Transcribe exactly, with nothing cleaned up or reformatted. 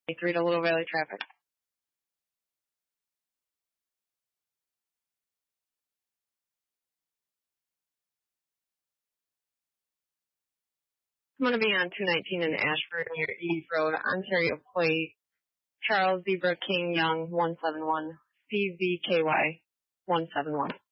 three to Little Valley traffic. I'm going to be on two nineteen in Ashford near Eve Road, Ontario Plate. Charles Zebra King Young one seven one, C Z K Y one seven one.